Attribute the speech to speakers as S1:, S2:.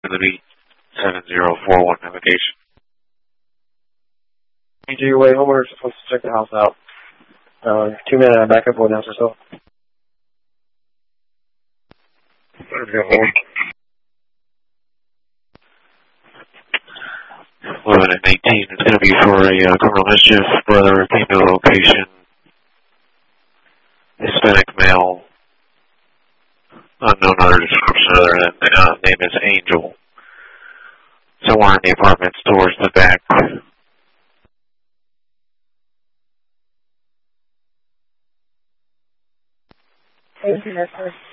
S1: the beat 7041 navigation.
S2: AJ, your way home, we're supposed to check the house out. 2-minute backup will announce yourself.
S1: Moving at 18, it's going to be for a criminal mischief, brother, female location, Hispanic male, unknown other description other than name is Angel. Somewhere in the apartments towards the back.
S3: 18, that's first.